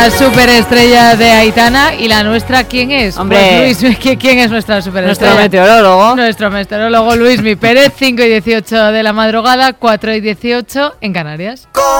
La superestrella de Aitana. ¿Y la nuestra quién es? Hombre, pues Luis, ¿quién es nuestra superestrella? Nuestro meteorólogo Luismi Pérez, 5:18 de la madrugada, 4:18 en Canarias.